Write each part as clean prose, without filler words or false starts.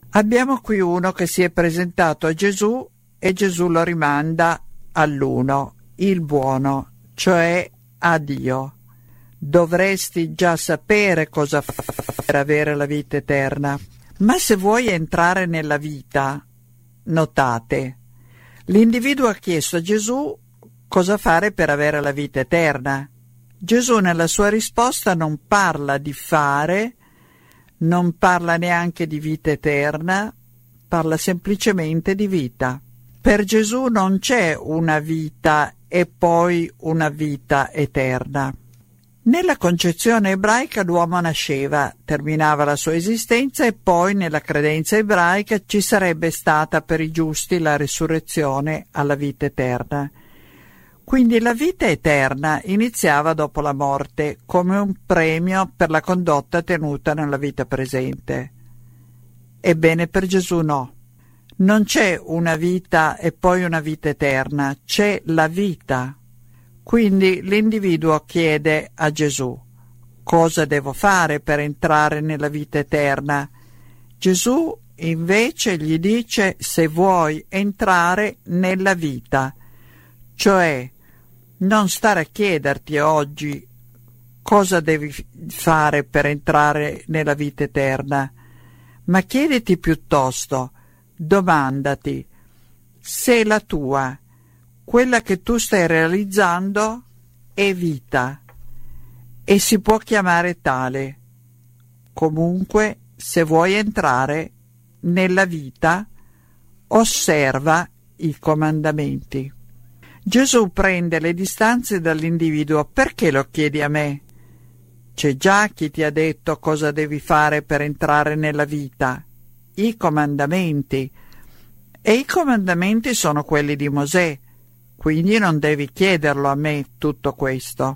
Abbiamo qui uno che si è presentato a Gesù e Gesù lo rimanda all'uno, il buono, cioè a Dio. Dovresti già sapere cosa fare per avere la vita eterna. Ma se vuoi entrare nella vita, notate, l'individuo ha chiesto a Gesù cosa fare per avere la vita eterna. Gesù nella sua risposta non parla di fare, non parla neanche di vita eterna, parla semplicemente di vita. Per Gesù non c'è una vita e poi una vita eterna. Nella concezione ebraica l'uomo nasceva, terminava la sua esistenza e poi nella credenza ebraica ci sarebbe stata per i giusti la risurrezione alla vita eterna. Quindi la vita eterna iniziava dopo la morte come un premio per la condotta tenuta nella vita presente. Ebbene per Gesù no. Non c'è una vita e poi una vita eterna, c'è la vita. Quindi l'individuo chiede a Gesù: cosa devo fare per entrare nella vita eterna? Gesù invece gli dice: se vuoi entrare nella vita, cioè non stare a chiederti oggi cosa devi fare per entrare nella vita eterna, ma chiediti piuttosto, domandati se la tua, quella che tu stai realizzando, è vita e si può chiamare tale. Comunque, se vuoi entrare nella vita, osserva i comandamenti. Gesù prende le distanze dall'individuo. Perché lo chiedi a me? C'è già chi ti ha detto cosa devi fare per entrare nella vita. I comandamenti. E i comandamenti sono quelli di Mosè. Quindi non devi chiederlo a me tutto questo.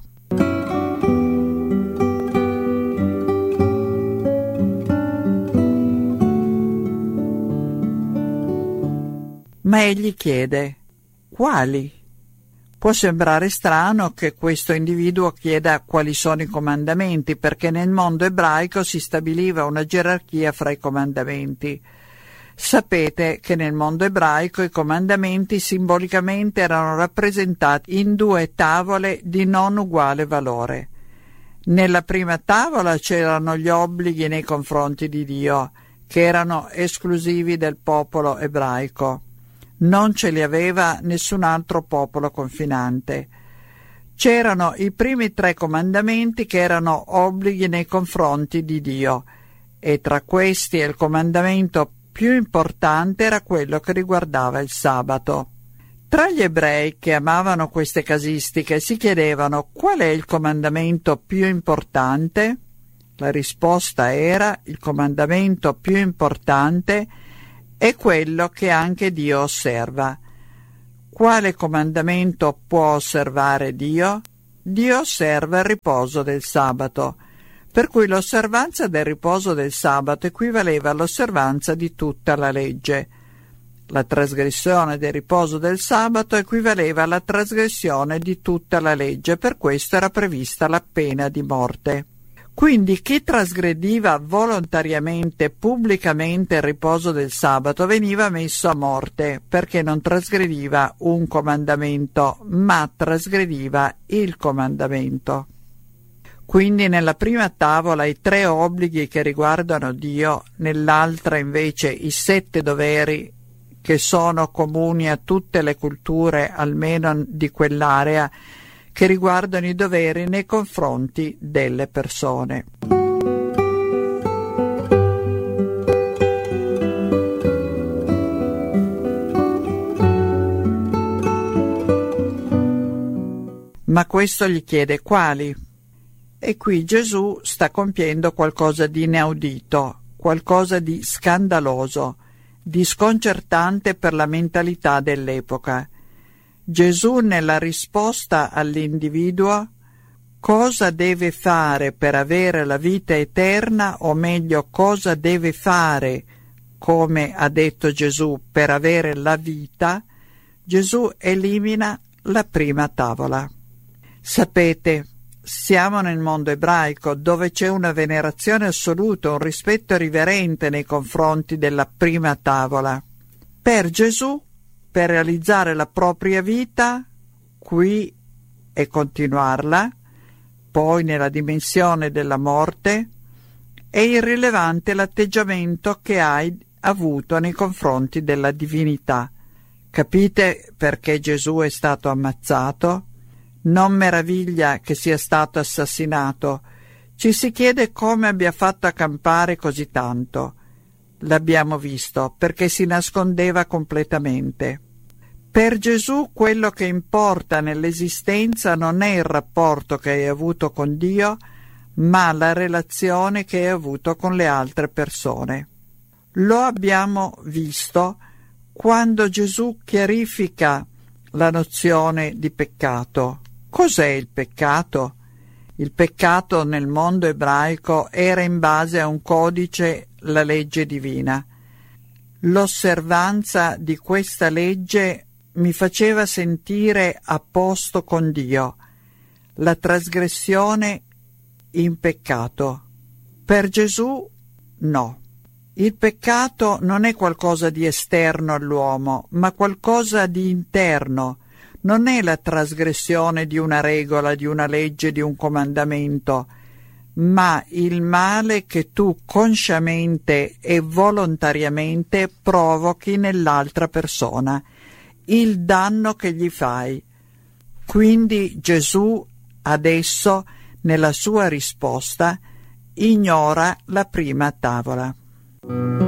Ma egli chiede: quali? Può sembrare strano che questo individuo chieda quali sono i comandamenti, perché nel mondo ebraico si stabiliva una gerarchia fra i comandamenti. Sapete che nel mondo ebraico i comandamenti simbolicamente erano rappresentati in 2 tavole di non uguale valore. Nella prima tavola c'erano gli obblighi nei confronti di Dio, che erano esclusivi del popolo ebraico. Non ce li aveva nessun altro popolo confinante. C'erano i primi 3 comandamenti che erano obblighi nei confronti di Dio, e tra questi il comandamento più importante era quello che riguardava il sabato. Tra gli ebrei che amavano queste casistiche si chiedevano: qual è il comandamento più importante? La risposta era: il comandamento più importante è quello che anche Dio osserva. Quale comandamento può osservare Dio? Dio osserva il riposo del sabato, per cui l'osservanza del riposo del sabato equivaleva all'osservanza di tutta la legge. La trasgressione del riposo del sabato equivaleva alla trasgressione di tutta la legge, per questo era prevista la pena di morte. Quindi chi trasgrediva volontariamente, pubblicamente il riposo del sabato veniva messo a morte, perché non trasgrediva un comandamento, ma trasgrediva il comandamento. Quindi nella prima tavola i 3 obblighi che riguardano Dio, nell'altra invece i 7 doveri che sono comuni a tutte le culture, almeno di quell'area, che riguardano i doveri nei confronti delle persone. Ma questo gli chiede quali? E qui Gesù sta compiendo qualcosa di inaudito, qualcosa di scandaloso, di sconcertante per la mentalità dell'epoca. Gesù nella risposta all'individuo cosa deve fare per avere la vita eterna, o meglio cosa deve fare, come ha detto Gesù, per avere la vita, Gesù elimina la prima tavola. Sapete, siamo nel mondo ebraico, dove c'è una venerazione assoluta, un rispetto riverente nei confronti della prima tavola. Per Gesù, per realizzare la propria vita qui e continuarla, poi nella dimensione della morte, è irrilevante l'atteggiamento che hai avuto nei confronti della divinità. Capite perché Gesù è stato ammazzato? Non meraviglia che sia stato assassinato. Ci si chiede come abbia fatto a campare così tanto. L'abbiamo visto, perché si nascondeva completamente. Per Gesù quello che importa nell'esistenza non è il rapporto che hai avuto con Dio, ma la relazione che hai avuto con le altre persone. Lo abbiamo visto quando Gesù chiarifica la nozione di peccato. Cos'è il peccato? Il peccato nel mondo ebraico era in base a un codice, la legge divina. L'osservanza di questa legge mi faceva sentire a posto con Dio, la trasgressione in peccato. Per Gesù no. Il peccato non è qualcosa di esterno all'uomo, ma qualcosa di interno. Non è la trasgressione di una regola, di una legge, di un comandamento, ma il male che tu consciamente e volontariamente provochi nell'altra persona, il danno che gli fai. Quindi Gesù adesso, nella sua risposta, ignora la prima tavola.